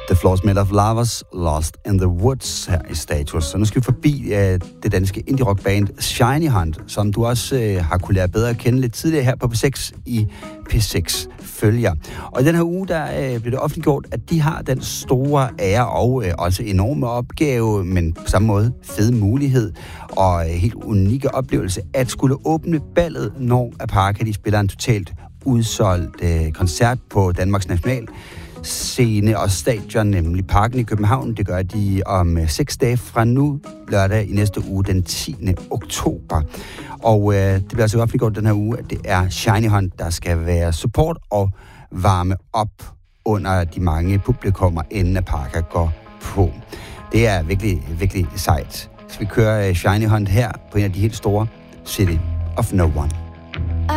The Floors Made of Lovers, Lost in the Woods her i Status. Så nu skal vi forbi det danske indie-rockband Shiny Hunt, som du også har kunne lære bedre at kende lidt tidligere her på P6 i P6 Følger. Og i den her uge, der blev det offentliggjort, at de har den store ære og også enorme opgave, men på samme måde fed mulighed og helt unikke oplevelse, at skulle åbne ballet, når Apaka de spiller en totalt udsolgt koncert på Danmarks National scene og stadion, nemlig Parken i København. Det gør de om 6 dage fra nu, lørdag i næste uge, den 10. oktober. Og det bliver altså offentliggjort den her uge, at det er Shiny Hunt, der skal være support og varme op under de mange publikummer, inden Apaka går på. Det er virkelig, virkelig sejt. Så vi kører Shiny Hunt her på en af de helt store, City of No One.